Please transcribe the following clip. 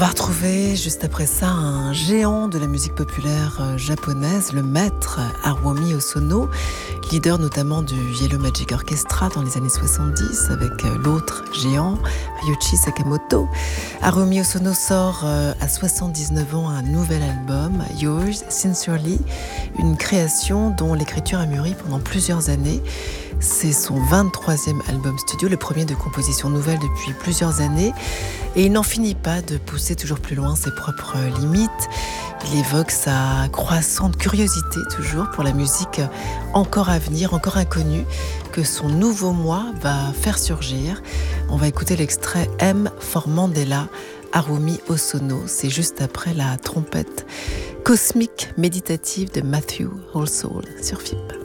va retrouver juste après ça un géant de la musique populaire japonaise, le maître Haruomi Hosono, leader notamment du Yellow Magic Orchestra dans les années 70 avec l'autre géant, Ryuichi Sakamoto. Haruomi Hosono sort à 79 ans un nouvel album, Yours Sincerely, une création dont l'écriture a mûri pendant plusieurs années. C'est son 23e album studio, le premier de composition nouvelle depuis plusieurs années. Et il n'en finit pas de pousser toujours plus loin ses propres limites. Il évoque sa croissante curiosité toujours pour la musique encore à venir, encore inconnue, que son nouveau moi va faire surgir. On va écouter l'extrait M for Mandela, Haruomi Hosono. C'est juste après la trompette cosmique méditative de Matthew Halsall sur FIP.